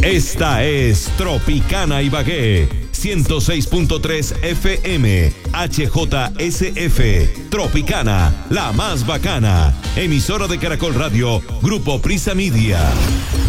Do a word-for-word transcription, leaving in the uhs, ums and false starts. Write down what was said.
Esta es Tropicana Ibagué, ciento seis punto tres F M, H J S F, Tropicana, la más bacana, emisora de Caracol Radio, Grupo Prisa Media.